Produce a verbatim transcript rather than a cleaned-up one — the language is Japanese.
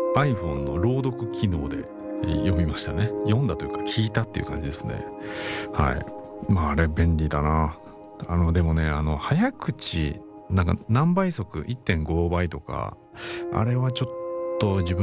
iPhone の朗読機能で読みましたね。読んだというか聞いたっていう感じですね。はい。まああれ便利だな。あのでもね、あの早口なんか何倍速 いってんご 倍とかあれはちょっと自分